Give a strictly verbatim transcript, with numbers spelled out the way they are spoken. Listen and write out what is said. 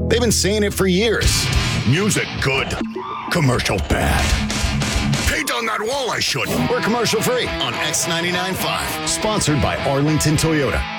They've been saying it for years. Music good, commercial bad. Paint on that wall I shouldn't. We're commercial free on X ninety-nine point five. Sponsored by Arlington Toyota.